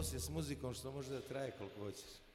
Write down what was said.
poslije s muzikom što može da traje koliko hoćeš.